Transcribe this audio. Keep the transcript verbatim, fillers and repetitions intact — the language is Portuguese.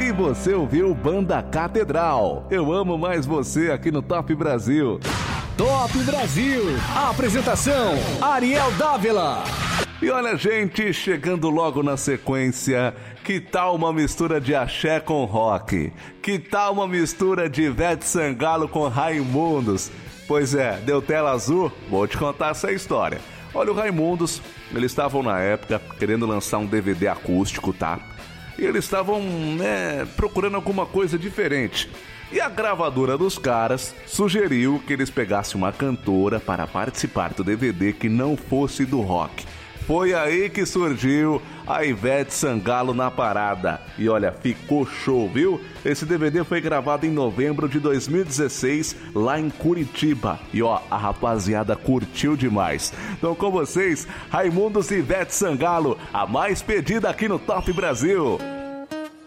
E você ouviu Banda Catedral. Eu amo mais você aqui no Top Brasil. Top Brasil. A apresentação, Ariel Dávila. E olha, gente, chegando logo na sequência, que tal uma mistura de axé com rock? Que tal uma mistura de Ivete Sangalo com Raimundos? Pois é, deu tela azul? Vou te contar essa história. Olha, o Raimundos, eles estavam na época querendo lançar um D V D acústico, tá? E eles estavam, né, procurando alguma coisa diferente. E a gravadora dos caras sugeriu que eles pegassem uma cantora para participar do D V D que não fosse do rock. Foi aí que surgiu a Ivete Sangalo na parada. E olha, ficou show, viu? Esse D V D foi gravado em novembro de dois mil e dezesseis, lá em Curitiba. E ó, a rapaziada curtiu demais. Então com vocês, Raimundos e Ivete Sangalo, a mais pedida aqui no Top Brasil.